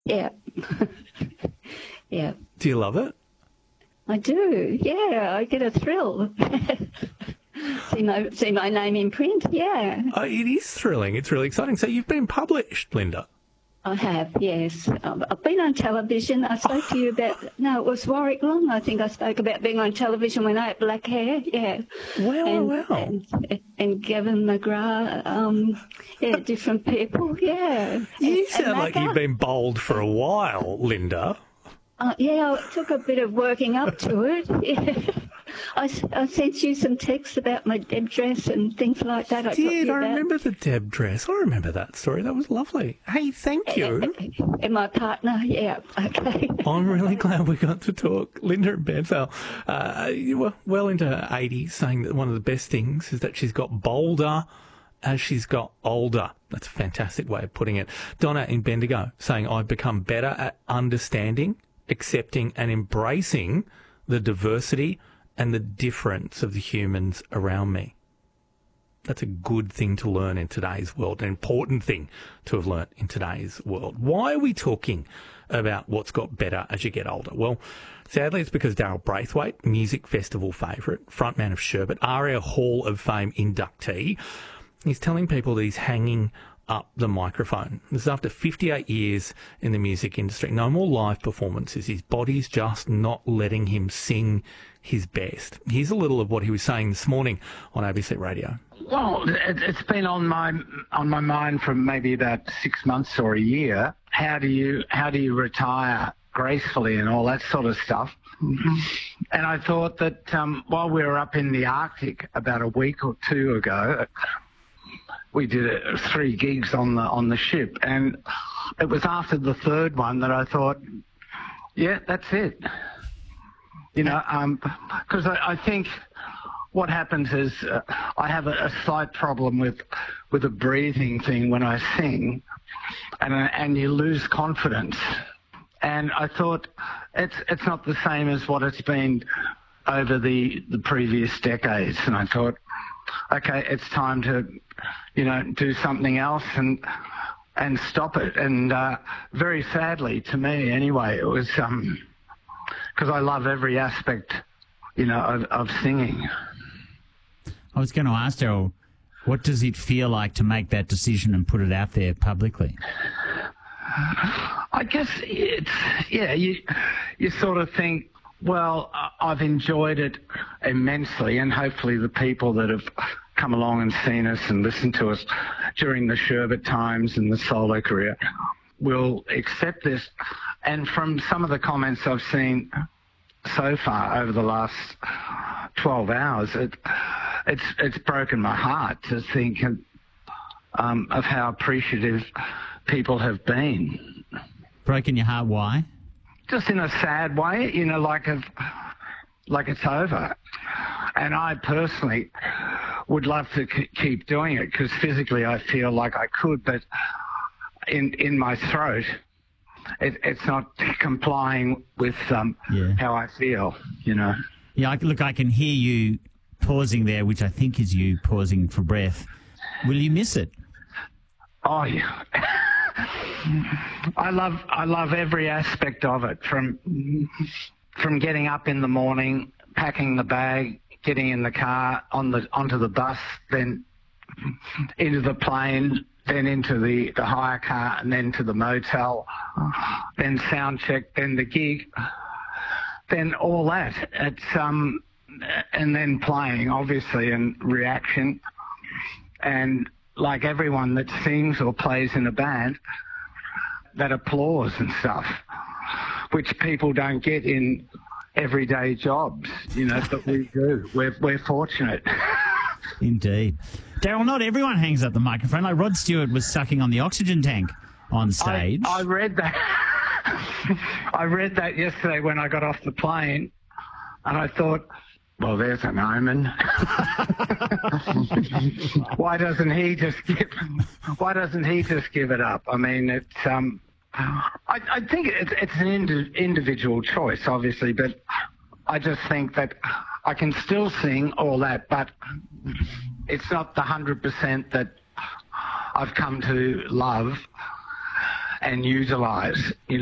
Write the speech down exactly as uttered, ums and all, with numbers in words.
Yeah. Yeah. Do you love it? I do. Yeah, I get a thrill. see my see my name in print. Yeah. Oh, it is thrilling. It's really exciting. So you've been published, Linda. I have, yes. Um, I've been on television. I spoke to you about, no, it was Warwick Long. I think I spoke about being on television when I had black hair, yeah. Wow, and, wow. And, and Gavin McGrath, um, yeah, different people, yeah. You and, sound and like you've been bold for a while, Linda. Uh, yeah, it took a bit of working up to it. Yeah. I, I sent you some texts about my Deb dress and things like that. I did. I about. remember the Deb dress. I remember that story. That was lovely. Hey, thank you. And my partner, yeah, okay. I'm really glad we got to talk. Linda Banfell, uh, you were well into her eighties, saying that one of the best things is that she's got bolder as she's got older. That's a fantastic way of putting it. Donna in Bendigo saying, I've become better at understanding, accepting and embracing the diversity and the difference of the humans around me. That's a good thing to learn in today's world, an important thing to have learnt in today's world. Why are we talking about what's got better as you get older? Well, sadly, it's because Daryl Braithwaite, music festival favourite, frontman of Sherbet, ARIA Hall of Fame inductee, he's telling people that he's hanging up the microphone. This is after fifty-eight years in the music industry. No more live performances. His body's just not letting him sing his best. Here's a little of what he was saying this morning on A B C Radio. Well, it, it's been on my on my mind for maybe about six months or a year. How do you how do you retire gracefully and all that sort of stuff? Mm-hmm. And I thought that um, while we were up in the Arctic about a week or two ago, we did uh, three gigs on the on the ship, and it was after the third one that I thought, yeah, that's it. You know, because um, I, I think what happens is uh, I have a, a slight problem with with a breathing thing when I sing, and uh, and you lose confidence. And I thought it's it's not the same as what it's been over the the previous decades. And I thought, okay, it's time to, you know, do something else and and stop it. And uh, very sadly, to me anyway, it was um because I love every aspect, you know, of, of singing. I was going to ask Daryl, what does it feel like to make that decision and put it out there publicly? I guess it's, yeah, you you sort of think, well, I've enjoyed it immensely, and hopefully the people that have come along and seen us and listened to us during the Sherbet times and the solo career will accept this. And from some of the comments I've seen so far over the last twelve hours, it, it's it's broken my heart to think of, um, of how appreciative people have been. Broken your heart, why? Just in a sad way, you know, like of, like it's over. And I personally would love to c- keep doing it because physically I feel like I could, but in in my throat, it, it's not complying with um, yeah. how I feel, you know. Yeah, I, look, I can hear you pausing there, which I think is you pausing for breath. Will you miss it? Oh, yeah. I love I love every aspect of it, from from getting up in the morning, packing the bag, getting in the car, on the onto the bus, then into the plane, then into the, the hire car, and then to the motel, then sound check, then the gig, then all that. It's um and then playing, obviously, and reaction, and like everyone that sings or plays in a band, that applause and stuff, which people don't get in everyday jobs, you know, that we do. We're, we're fortunate. Indeed. Daryl, not everyone hangs up the microphone. Like Rod Stewart was sucking on the oxygen tank on stage. I, I read that. I read that yesterday when I got off the plane, and I thought, well, there's an omen. Why doesn't he just give? Why doesn't he just give it up? I mean, it's. Um, I, I think it's, it's an indi- individual choice, obviously, but I just think that I can still sing all that, but it's not the hundred percent that I've come to love and utilise. You